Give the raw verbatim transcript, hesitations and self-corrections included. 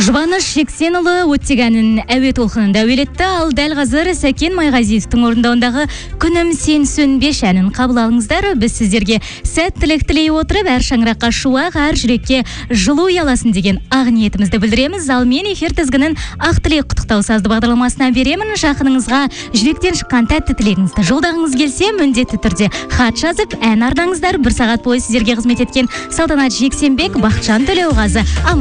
Жұбаныш Жексенұлы Оттеганын әуе толқынында әуелетті, ал дәл қазір Сәкен Майғазиевтің орындауындағы Күнім сен сөнбеш әнін қабыл алыңыздар. Біз сіздерге сәттілік тілей отырып, әр шаңыраққа шуақ, әр жүрекке жылу ұяласын деген ақ ниетімізді білдіреміз. Ал мен эфир тізгінін ақ тілек құттықтау сазды бағдарламасына беремін. Жақыныңызға жүректен шыққан тәтті тілегіңізді жолдағыңыз келсе, міндетті түрде хат жазып, ән арнаңыздар. Бір сағат бойы сіздерге қызмет еткен Салтанат Жексенбек, Бақытжан Төлеуғазы.